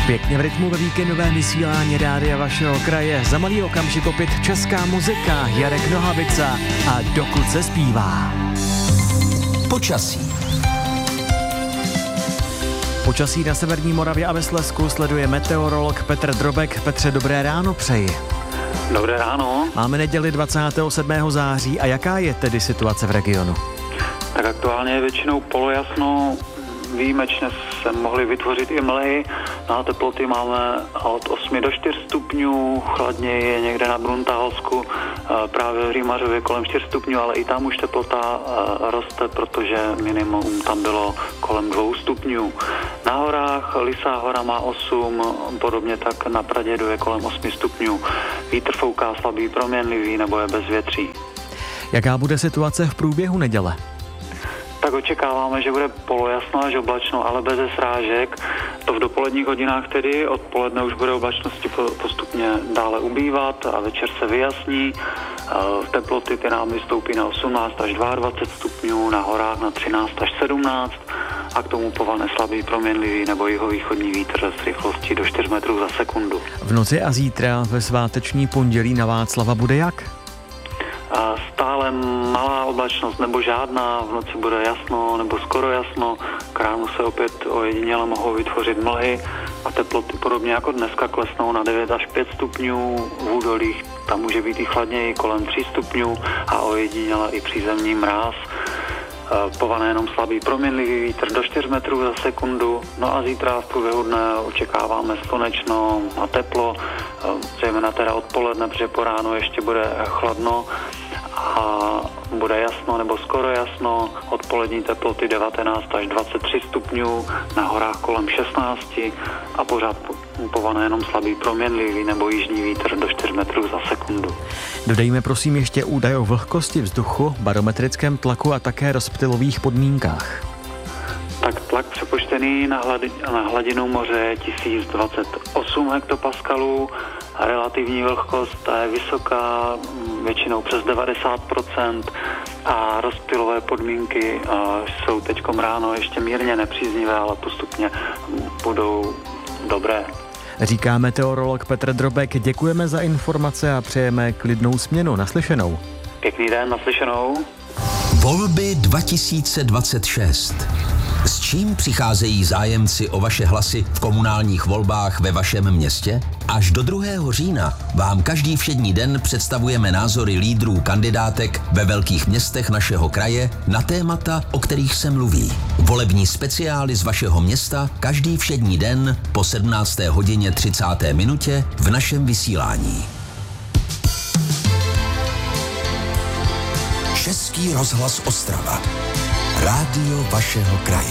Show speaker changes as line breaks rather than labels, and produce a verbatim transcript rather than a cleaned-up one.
Pěkně v rytmu ve víkendové vysílání rádia vašeho kraje. Za malý okamžik opět česká muzika, Jarek Nohavica a Dokud se zpívá.
Počasí.
Počasí na severní Moravě a ve Slezsku sleduje meteorolog Petr Drobek. Petře, dobré ráno přeji.
Dobré ráno.
Máme neděli dvacátého sedmého září a jaká je tedy situace v regionu?
Tak aktuálně je většinou polojasno, výjimečně se mohly vytvořit i mlhy. Na teploty máme od osmi do čtyř stupňů, chladněji je někde na Bruntáholsku, právě v Římařově kolem čtyř stupňů, ale i tam už teplota roste, protože minimum tam bylo kolem dvou stupňů. Na horách Lysá hora má osm, podobně tak na Pradědu je kolem osmi stupňů. Vítr fouká slabý, proměnlivý nebo je bez větří.
Jaká bude situace v průběhu neděle?
Tak očekáváme, že bude polojasno až oblačno, ale bez srážek. To v dopoledních hodinách tedy, odpoledne už bude oblačnosti postupně dále ubývat a večer se vyjasní. Teploty ty nám vystoupí na osmnáct až dvacet dva stupňů, na horách na třináct až sedmnáct a k tomu povane slabý, proměnlivý nebo jihovýchodní vítr s rychlostí do čtyř metrů za sekundu.
V noci a zítra ve sváteční pondělí na Václava bude jak?
A stále malá oblačnost nebo žádná, v noci bude jasno nebo skoro jasno, k ránu se opět ojediněle mohou vytvořit mlhy a teploty podobně jako dneska klesnou na devět až pět stupňů, v údolích tam může být i chladněji kolem tří stupňů a ojediněle i přízemní mráz. Povane jenom slabý proměnlivý vítr do čtyř metrů za sekundu. No a zítra v průběhu dne očekáváme slunečno a teplo, zejména teda odpoledne, protože po ránu ještě bude chladno a bude jasno nebo skoro jasno, odpolední teploty devatenáct až dvacet tři stupňů, na horách kolem šestnáct a pořád povane jenom slabý proměnlivý nebo jižní vítr do čtyř metrů za sekundu.
Dodejme prosím ještě údaj o vlhkosti vzduchu, barometrickém tlaku a také rozptylových podmínkách.
Tak tlak přepočtený na, hladi, na hladinu moře je tisíc dvacet osm hektopaskalů a relativní vlhkost je vysoká, většinou přes devadesát procent a rozptylové podmínky jsou teďkom ráno ještě mírně nepříznivé, ale postupně budou dobré.
Říká meteorolog Petr Drobek, děkujeme za informace a přejeme klidnou směnu. Naslyšenou.
Pěkný den, naslyšenou.
Volby dva tisíce dvacet šest. S čím přicházejí zájemci o vaše hlasy v komunálních volbách ve vašem městě? Až do druhého října vám každý všední den představujeme názory lídrů kandidátek ve velkých městech našeho kraje na témata, o kterých se mluví. Volební speciály z vašeho města každý všední den po sedmnácté hodině třicáté minutě v našem vysílání. Český rozhlas Ostrava. Rádio vašeho kraje.